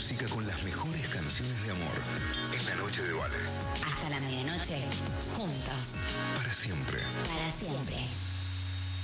música con las mejores canciones de amor en la noche de Vale. Hasta la medianoche.